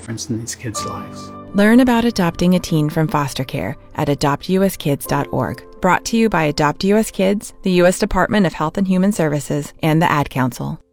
difference in these kids' lives. Learn about adopting a teen from foster care at adoptuskids.org. Brought to you by Adopt U.S. Kids, the U.S. Department of Health and Human Services, and the Ad Council.